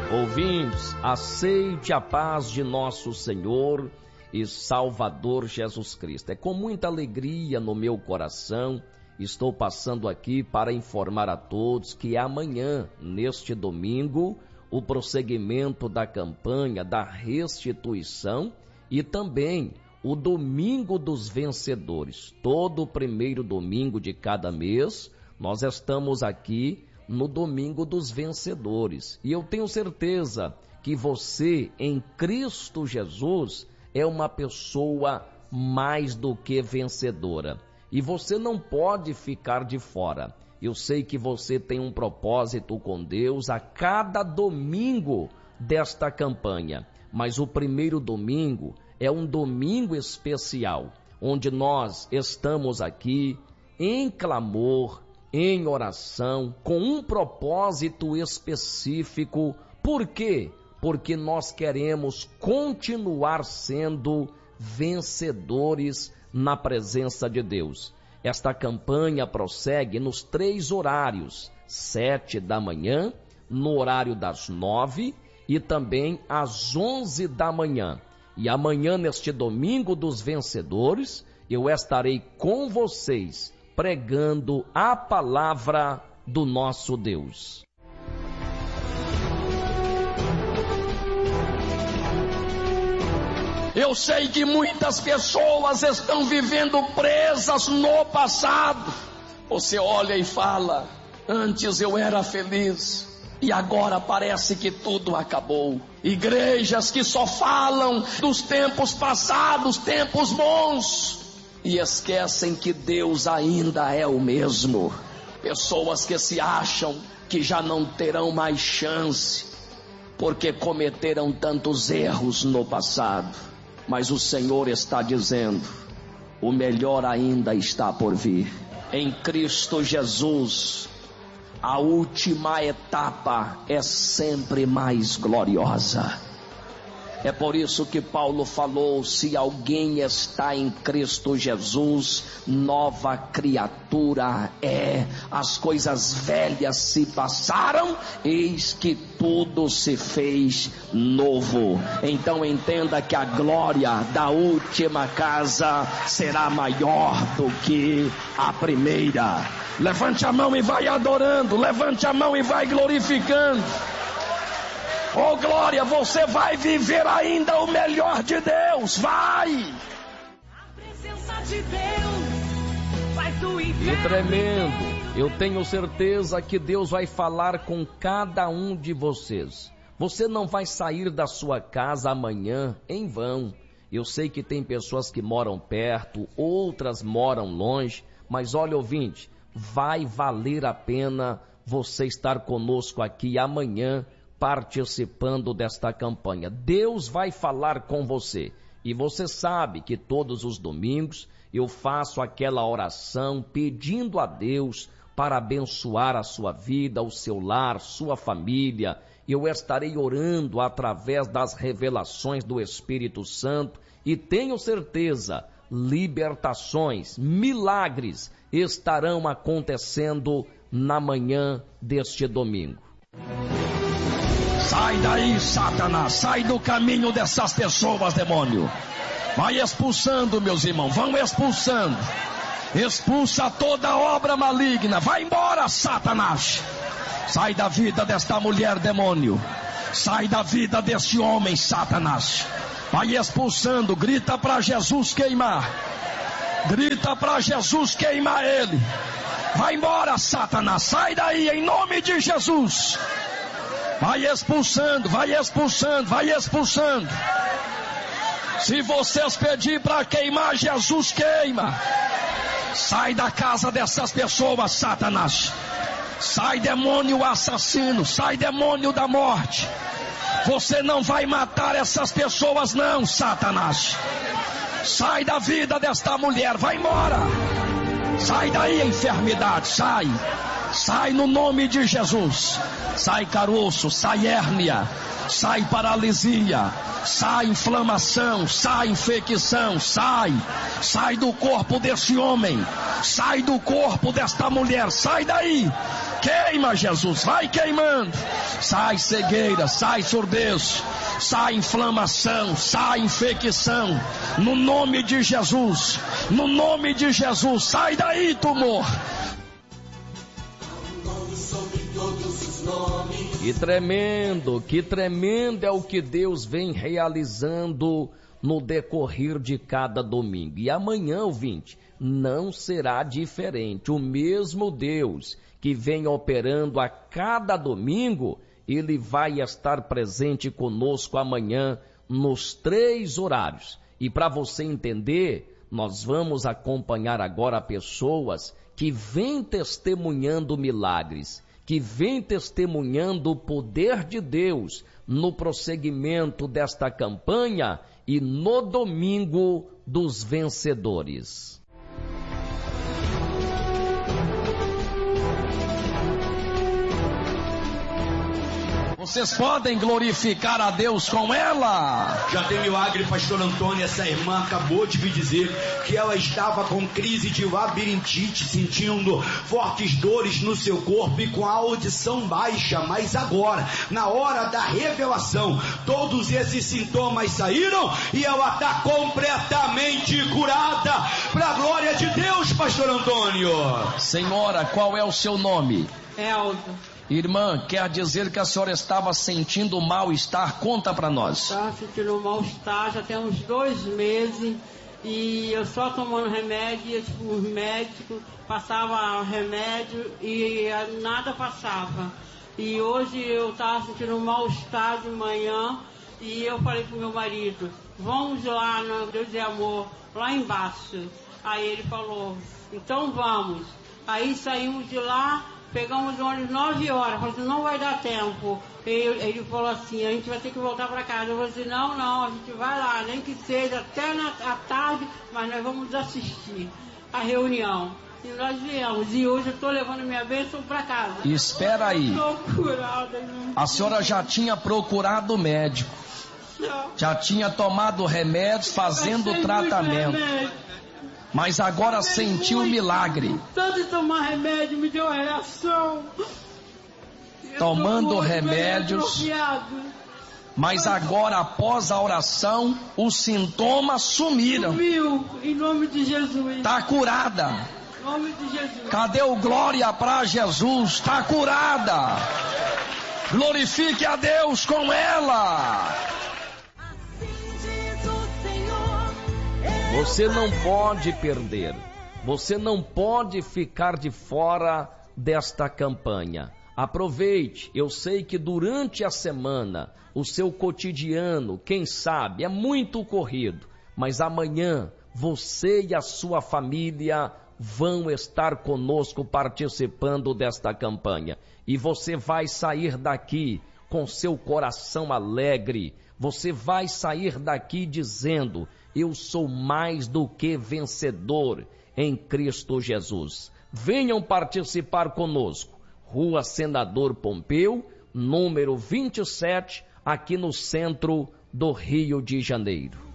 Ouvintes, aceite a paz de nosso Senhor e Salvador Jesus Cristo. É com muita alegria no meu coração, estou passando aqui para informar a todos que amanhã, neste domingo, o prosseguimento da campanha da restituição e também o Domingo dos Vencedores. Todo o primeiro domingo de cada mês, nós estamos aqui no Domingo dos Vencedores. E eu tenho certeza que você, em Cristo Jesus, é uma pessoa mais do que vencedora. E você não pode ficar de fora. Eu sei que você tem um propósito com Deus a cada domingo desta campanha. Mas o primeiro domingo é um domingo especial, onde nós estamos aqui em clamor, em oração, com um propósito específico. Por quê? Porque nós queremos continuar sendo vencedores na presença de Deus. Esta campanha prossegue nos 3 horários, 7 da manhã, no horário das 9 e também às 11 da manhã. E amanhã, neste Domingo dos Vencedores, eu estarei com vocês pregando a palavra do nosso Deus. Eu sei que muitas pessoas estão vivendo presas no passado. Você olha e fala: antes eu era feliz e agora parece que tudo acabou. Igrejas que só falam dos tempos passados, tempos bons, e esquecem que Deus ainda é o mesmo. Pessoas que se acham que já não terão mais chance, porque cometeram tantos erros no passado. Mas o Senhor está dizendo: o melhor ainda está por vir. Em Cristo Jesus, a última etapa é sempre mais gloriosa. É por isso que Paulo falou: se alguém está em Cristo Jesus, nova criatura é. As coisas velhas se passaram, eis que tudo se fez novo. Então entenda que a glória da última casa será maior do que a primeira. Levante a mão e vai adorando, levante a mão e vai glorificando. Oh glória, você vai viver ainda o melhor de Deus, vai! A presença de Deus faz do inferno. E tremendo, eu tenho certeza que Deus vai falar com cada um de vocês. Você não vai sair da sua casa amanhã em vão. Eu sei que tem pessoas que moram perto, outras moram longe, mas olha, ouvinte, vai valer a pena você estar conosco aqui amanhã, participando desta campanha. Deus vai falar com você. E você sabe que todos os domingos eu faço aquela oração pedindo a Deus para abençoar a sua vida, o seu lar, sua família. Eu estarei orando através das revelações do Espírito Santo e tenho certeza, libertações, milagres estarão acontecendo na manhã deste domingo. Sai daí, Satanás, sai do caminho dessas pessoas, demônio. Vai expulsando, meus irmãos, vão expulsando. Expulsa toda obra maligna, vai embora, Satanás. Sai da vida desta mulher, demônio. Sai da vida deste homem, Satanás. Vai expulsando, grita para Jesus queimar. Grita para Jesus queimar ele. Vai embora, Satanás, sai daí em nome de Jesus. Vai expulsando, vai expulsando, vai expulsando. Se vocês pedirem para queimar, Jesus queima. Sai da casa dessas pessoas, Satanás. Sai, demônio assassino, sai, demônio da morte. Você não vai matar essas pessoas não, Satanás. Sai da vida desta mulher, vai embora. Sai daí, enfermidade, sai. Sai no nome de Jesus. Sai caroço, sai hérnia, sai paralisia, sai inflamação, sai infecção, sai. Sai do corpo desse homem, sai do corpo desta mulher, sai daí. Queima, Jesus, vai queimando. Sai cegueira, sai surdez, sai inflamação, sai infecção. No nome de Jesus, no nome de Jesus, sai daí, tumor. Que tremendo é o que Deus vem realizando no decorrer de cada domingo. E amanhã, ouvinte, não será diferente. O mesmo Deus que vem operando a cada domingo, Ele vai estar presente conosco amanhã nos 3 horários. E para você entender, nós vamos acompanhar agora pessoas que vêm testemunhando milagres, que vêm testemunhando o poder de Deus no prosseguimento desta campanha e no domingo dos vencedores. Vocês podem glorificar a Deus com ela. Já tem milagre, pastor Antônio. Essa irmã acabou de me dizer que ela estava com crise de labirintite, sentindo fortes dores no seu corpo e com a audição baixa. Mas agora, na hora da revelação, todos esses sintomas saíram e ela está completamente curada. Para a glória de Deus, pastor Antônio. Senhora, qual é o seu nome? Elza. Irmã, quer dizer que a senhora estava sentindo mal-estar? Conta para nós. Estava sentindo mal-estar, já tem uns 2 meses, e eu só tomando remédio, os médicos passavam remédio e nada passava. E hoje eu estava sentindo mal-estar de manhã, e eu falei pro meu marido, vamos lá no Deus de Amor, lá embaixo. Aí ele falou, então vamos. Aí saímos de lá, pegamos o ônibus 9 horas, falei assim, não vai dar tempo. Ele falou assim, a gente vai ter que voltar para casa. Eu falei assim, não, a gente vai lá, nem que seja até à tarde, mas nós vamos assistir a reunião. E nós viemos, e hoje eu estou levando minha bênção para casa. Espera aí. Estou curada. A senhora já tinha procurado o médico, já tinha tomado remédios, fazendo tratamento. Mas agora sentiu o milagre. Tanto tomar remédio me deu reação. Tomando remédios. Mas agora, após a oração, os sintomas sumiram. Sumiu, em nome de Jesus. Está curada. Em nome de Jesus. Cadê o glória para Jesus? Está curada. Glorifique a Deus com ela. Você não pode perder, você não pode ficar de fora desta campanha. Aproveite, eu sei que durante a semana, o seu cotidiano, quem sabe, é muito corrido, mas amanhã você e a sua família vão estar conosco participando desta campanha. E você vai sair daqui com seu coração alegre, você vai sair daqui dizendo, eu sou mais do que vencedor em Cristo Jesus. Venham participar conosco. Rua Senador Pompeu, número 27, aqui no centro do Rio de Janeiro.